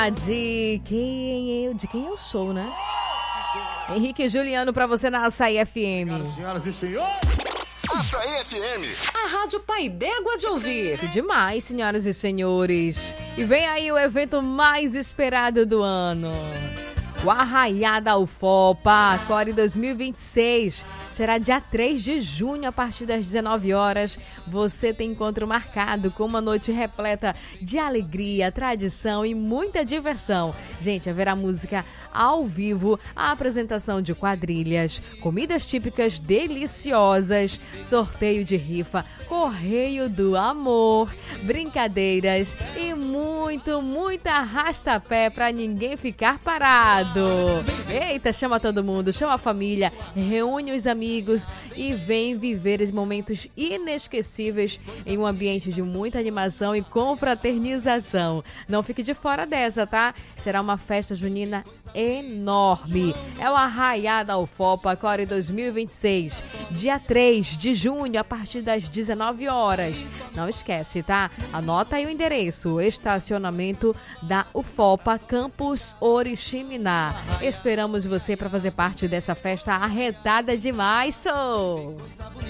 De quem eu sou, né? Henrique e Juliano pra você na Açaí FM. Senhoras e senhores, Açaí FM. A Rádio Pai d'Égua de ouvir. Que demais, senhoras e senhores. E vem aí o evento mais esperado do ano. O Arraiá da UFOPA, Core 2026, será dia 3 de junho, a partir das 19 horas. Você tem encontro marcado com uma noite repleta de alegria, tradição e muita diversão. Gente, haverá música ao vivo, a apresentação de quadrilhas, comidas típicas deliciosas, sorteio de rifa, correio do amor, brincadeiras e muito arrasta-pé para ninguém ficar parado. Eita, chama todo mundo, chama a família, reúne os amigos e vem viver esses momentos inesquecíveis em um ambiente de muita animação e confraternização. Não fique de fora dessa, tá? Será uma festa junina enorme. É o Arraiá da UFOPA Core 2026, dia 3 de junho, a partir das 19 horas. Não esquece, tá? Anota aí o endereço: estacionamento da UFOPA Campus Oriximiná. Esperamos você para fazer parte dessa festa arretada demais, sou!